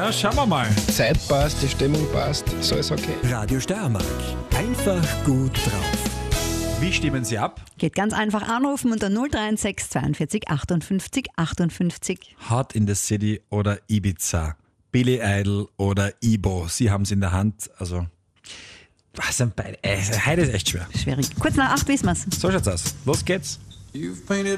Ja, schauen wir mal. Zeit passt, die Stimmung passt, so ist okay. Radio Steiermark. Einfach gut drauf. Wie stimmen Sie ab? Geht ganz einfach anrufen unter 063 42 58 58. Hot in the City oder Ibiza? Billy Idol oder Ibo? Sie haben es in der Hand. Also, was sind beide? Heute ist echt schwer. Schwierig. Kurz nach 8 wissen wir's. So schaut's aus. Los geht's. You've painted